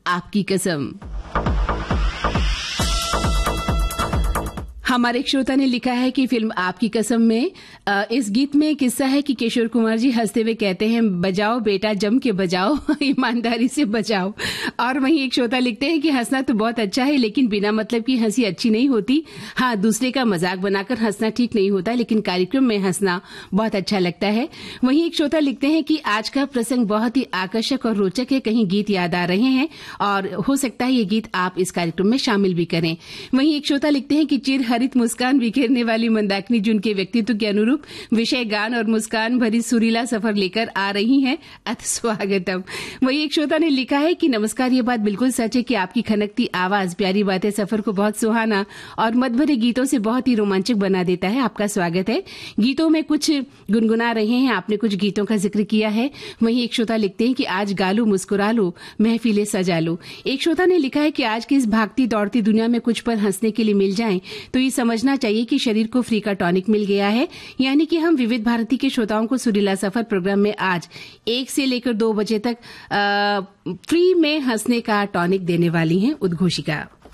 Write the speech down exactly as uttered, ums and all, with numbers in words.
आपकी कसम। हमारे एक श्रोता ने लिखा है कि फिल्म आपकी कसम में आ, इस गीत में किस्सा है कि किशोर कुमार जी हंसते हुए कहते हैं, बजाओ बेटा जम के बजाओ, ईमानदारी से बजाओ। और वहीं एक श्रोता लिखते हैं कि हंसना तो बहुत अच्छा है, लेकिन बिना मतलब की हंसी अच्छी नहीं होती। हाँ, दूसरे का मजाक बनाकर हंसना ठीक नहीं होता, लेकिन कार्यक्रम में हंसना बहुत अच्छा लगता है। वहीं एक श्रोता लिखते हैं कि आज का प्रसंग बहुत ही आकर्षक और रोचक है, कहीं गीत याद आ रहे हैं और हो सकता है ये गीत आप इस कार्यक्रम में शामिल भी करें। वहीं एक श्रोता लिखते हैं कि चिर हरित मुस्कान बिखेरने वाली मंदाकिनी जी उनके व्यक्तित्व के अनुरूप विषय गान और मुस्कान भरी सुरीला सफर लेकर आ रही हैं, अति स्वागतम। वही एक श्रोता ने लिखा है कि नमस्कार, ये बात बिल्कुल सच है कि आपकी खनकती आवाज प्यारी बातें सफर को बहुत सुहाना और मधुर गीतों से बहुत ही रोमांचक बना देता है। आपका स्वागत है। गीतों में कुछ गुनगुना रहे हैं, आपने कुछ गीतों का जिक्र किया है। वहीं एक श्रोता लिखते हैं कि आज गालू मुस्कुरा लो, महफिले सजा लो। एक श्रोता ने लिखा है कि आज की इस भागती दौड़ती दुनिया में कुछ पर हंसने के लिए मिल जाए तो ये समझना चाहिए कि शरीर को फ्री का टॉनिक मिल गया है। यानी कि हम विविध भारती के श्रोताओं को सुरीला सफर प्रोग्राम में आज एक से लेकर दो बजे तक आ, फ्री में हंसने का टॉनिक देने वाली हैं उद्घोषिका।